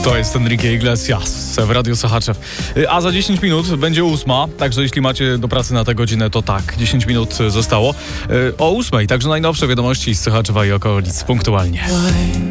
To jest Enrique Iglesias w Radiu Sochaczew. A za 10 minut będzie 8, także jeśli macie do pracy na tę godzinę, to tak, 10 minut zostało. O 8, także najnowsze wiadomości z Sochaczewa i okolic punktualnie.